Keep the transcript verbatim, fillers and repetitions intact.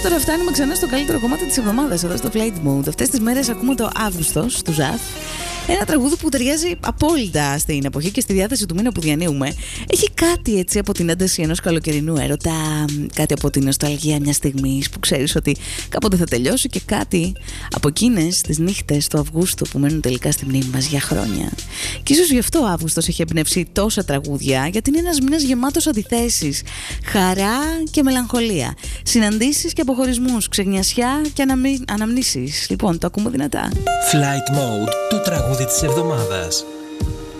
τώρα φτάνουμε ξανά στο καλύτερο κομμάτι της εβδομάδας εδώ στο Flight Mode. Αυτές τις μέρες ακούμε το Αύγουστος του Ζαφ. Ένα τραγούδι που ταιριάζει απόλυτα στην εποχή και στη διάθεση του μήνα που διανύουμε. Έχει κάτι έτσι από την ένταση ενός καλοκαιρινού έρωτα, κάτι από την νοσταλγία μιας στιγμής που ξέρεις ότι κάποτε θα τελειώσει, και κάτι από εκείνες τις νύχτες του Αυγούστου που μένουν τελικά στη μνήμη μας για χρόνια. Και ίσως γι' αυτό ο Αύγουστος έχει εμπνεύσει τόσα τραγούδια, γιατί είναι ένας μήνας γεμάτος αντιθέσεις, χαρά και μελαγχολία, συναντήσεις και αποχωρισμούς, ξεγνιασιά και αναμνήσεις. Λοιπόν, το ακούμε δυνατά. Flight Mode, το τραγούδι της εβδομάδας.